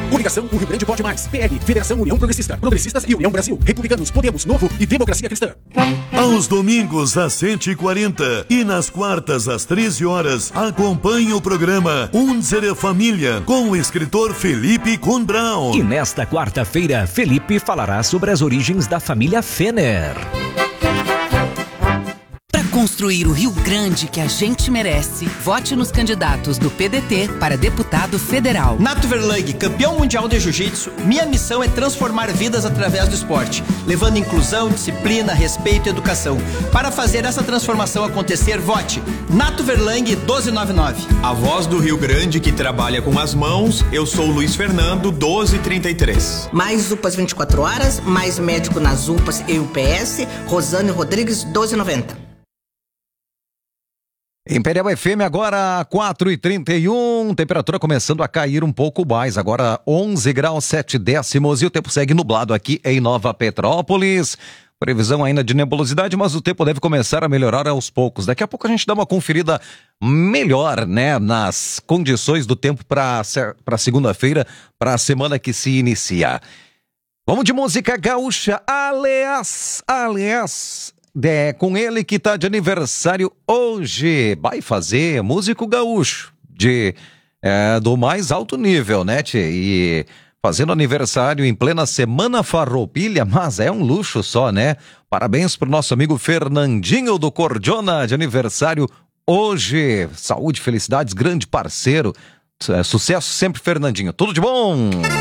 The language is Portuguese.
Coligação O Rio Grande Pode Mais. PL, Federação União Progressista. Progressistas e União Brasil. Republicanos, Podemos, Novo e Democracia Cristã. Aos domingos às 140 e nas quartas às 13 horas, acompanhe o programa Unsere Família com o escritor Felipe Kuhn-Braun. E nesta quarta-feira, Felipe falará sobre as origens da família Fenner. Construir o Rio Grande que a gente merece. Vote nos candidatos do PDT para deputado federal. Nato Verlang, campeão mundial de jiu-jitsu. Minha missão é transformar vidas através do esporte, levando inclusão, disciplina, respeito e educação. Para fazer essa transformação acontecer, vote Nato Verlang 1299. A voz do Rio Grande que trabalha com as mãos, eu sou Luiz Fernando 1233. Mais UPAs 24 horas, mais médico nas UPAs e UPS, Rosane Rodrigues 1290. Imperial FM agora 4h31, temperatura começando a cair um pouco mais, agora 11 graus 7 décimos e o tempo segue nublado aqui em Nova Petrópolis. Previsão ainda de nebulosidade, mas o tempo deve começar a melhorar aos poucos. Daqui a pouco a gente dá uma conferida melhor, né, nas condições do tempo para segunda-feira, para a semana que se inicia. Vamos de música gaúcha, aliás, com ele que tá de aniversário hoje, vai fazer músico gaúcho do mais alto nível, né, tchê? E fazendo aniversário em plena Semana Farroupilha, mas é um luxo só, né? Parabéns pro nosso amigo Fernandinho do Cordiona, de aniversário hoje. Saúde, felicidades, grande parceiro. Sucesso sempre, Fernandinho. Tudo de bom!